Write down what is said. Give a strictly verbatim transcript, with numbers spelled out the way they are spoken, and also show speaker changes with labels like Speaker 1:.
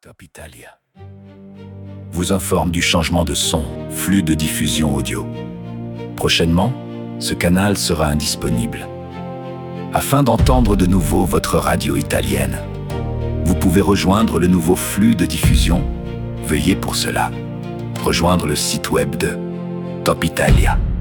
Speaker 1: Top Italia vous informe du changement de son, flux de diffusion audio. Prochainement, ce canal sera indisponible. Afin d'entendre de nouveau votre radio italienne, vous pouvez rejoindre le nouveau flux de diffusion. Veuillez pour cela rejoindre le site web de Top Italia.